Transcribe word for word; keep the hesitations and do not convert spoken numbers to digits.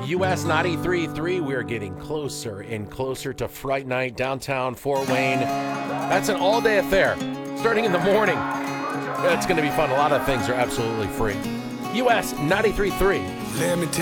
U S ninety-three point three. We're getting closer and closer to Fright Night, downtown Fort Wayne. That's an all-day affair, starting in the morning. It's going to be fun. A lot of things are absolutely free. U S ninety-three point three.